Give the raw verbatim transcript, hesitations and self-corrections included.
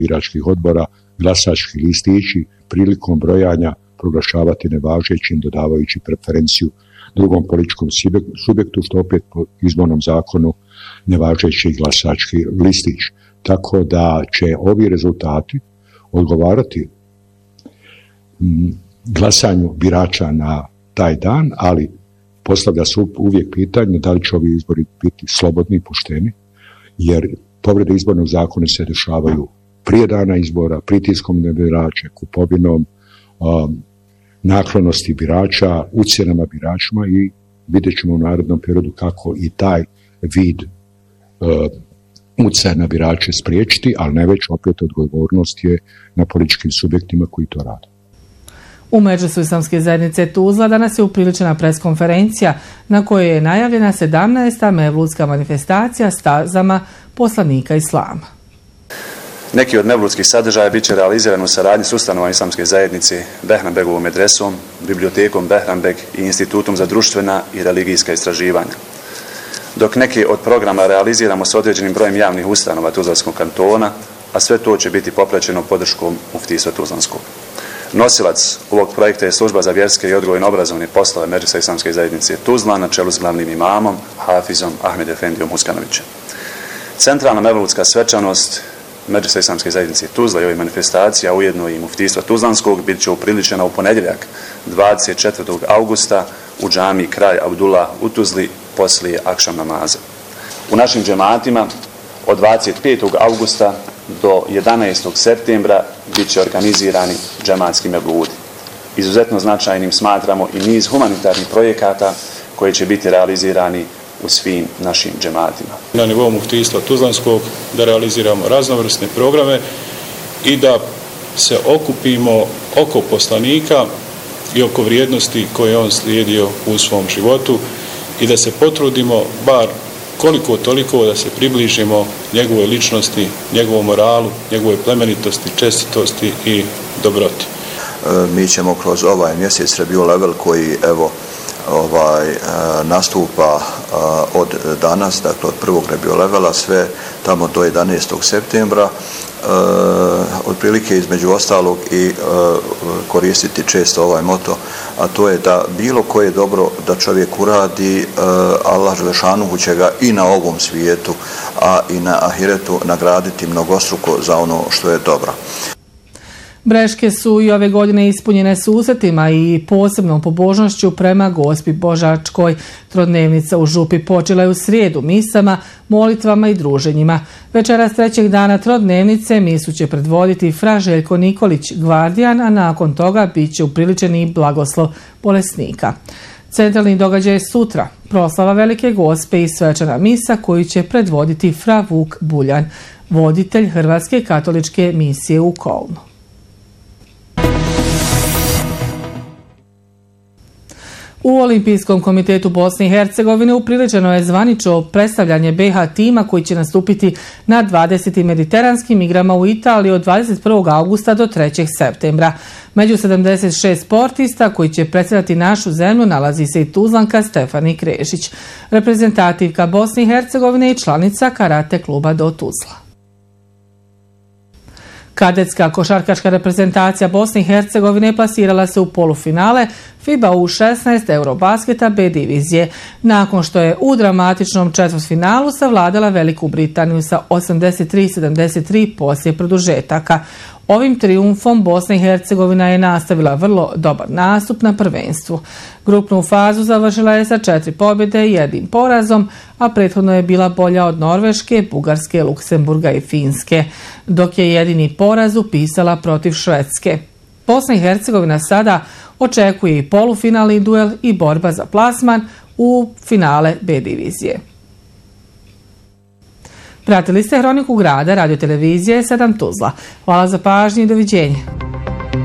biračkih odbora glasački listići prilikom brojanja proglašavati nevažećim, dodavajući preferenciju drugom političkom subjektu, što opet po izbornom zakonu nevažeći glasački listić. Tako da će ovi rezultati odgovarati glasanju birača na taj dan, ali postavlja se uvijek pitanje da li će ovi izbori biti slobodni i pošteni, jer povrede izbornog zakona se dešavaju prije dana izbora, pritiskom na birače, kupovinom, um, naklonosti birača, ucjenama biračima i vidjet ćemo u narednom periodu kako i taj vid uh, ucjena na birače spriječiti, ali najveća opet odgovornost je na političkim subjektima koji to rade. U Medžlisu Islamske zajednice Tuzla danas je upriličena preskonferencija na kojoj je najavljena sedamnaesta mevludska manifestacija stazama poslanika Islama. Neki od mevludskih sadržaja bit će realizirani u saradnji s ustanovom Islamske zajednice, Behrambegovom medresom, bibliotekom Behrambeg i Institutom za društvena i religijska istraživanja. Dok neke od programa realiziramo s određenim brojem javnih ustanova Tuzlanskog kantona, a sve to će biti popraćeno podrškom muftijstva Tuzlanskog. Nosilac ovog projekta je Služba za vjerske i odgojno-obrazovne poslove Medžlisa Islamske zajednice Tuzla na čelu s glavnim imamom, Hafizom Ahmed Efendijom Huskanovićem. Centralna mevludska svečanost Medžlisa Islamske zajednice Tuzla i ovih manifestacija, ujedno i muftijstva Tuzlanskog, bit će upriličena u ponedjeljak dvadeset četvrtog augusta u džamiji Kralj Abdullah u Tuzli poslije akšam namaza. U našim džematima od dvadeset petog augusta do jedanaestog septembra bit će organizirani džematski mevludi. Izuzetno značajnim smatramo i niz humanitarnih projekata koji će biti realizirani u svim našim džematima. Na nivou muftijstva Tuzlanskog da realiziramo raznovrsne programe i da se okupimo oko poslanika i oko vrijednosti koje on slijedio u svom životu i da se potrudimo bar koliko toliko da se približimo njegovoj ličnosti, njegovom moralu, njegovoj plemenitosti, čestitosti i dobroti. Mi ćemo kroz ovaj mjesec Rabiul Awwal koji evo ovaj nastupa od danas, dakle od prvog Rabiul Awwala sve tamo do jedanaestog septembra, otprilike između ostalog i koristiti često ovaj moto, a to je da bilo koje dobro da čovjek uradi, Allah Želešanuhu će ga i na ovom svijetu, a i na ahiretu nagraditi mnogostruko za ono što je dobro. Breške su i ove godine ispunjene susretima i posebnom pobožnošću prema Gospi Božačkoj. Trodnevnica u Župi počela je u srijedu misama, molitvama i druženjima. Večeras trećeg dana trodnevnice misu će predvoditi fra Željko Nikolić, gvardijan, a nakon toga bit će upriličen i blagoslov bolesnika. Centralni događaj je sutra, proslava Velike Gospe i svečana misa koju će predvoditi fra Vuk Buljan, voditelj Hrvatske katoličke misije u Kolnu. U Olimpijskom komitetu Bosne i Hercegovine upriličeno je zvanično predstavljanje be ha tima koji će nastupiti na dvadesetim mediteranskim igrama u Italiji od dvadeset prvog augusta do trećeg septembra. Među sedamdeset šest sportista koji će predstavljati našu zemlju nalazi se i Tuzlanka Stefani Krešić, reprezentativka Bosne i Hercegovine i članica karate kluba do Tuzla. Kadetska košarkaška reprezentacija Bosne i Hercegovine plasirala se u polufinale FIBA U šesnaest Eurobasketa B divizije, nakon što je u dramatičnom četvrtfinalu savladala Veliku Britaniju sa osamdeset tri sedamdeset tri poslije produžetaka. Ovim trijumfom Bosna i Hercegovina je nastavila vrlo dobar nastup na prvenstvu. Grupnu fazu završila je sa četiri pobjede i jednim porazom, a prethodno je bila bolja od Norveške, Bugarske, Luksemburga i Finske, dok je jedini poraz upisala protiv Švedske. Bosna i Hercegovina sada očekuje i polufinalni duel i borba za plasman u finale B divizije. Pratili ste Hroniku grada radiotelevizije sedam Tuzla. Hvala za pažnju i doviđenja.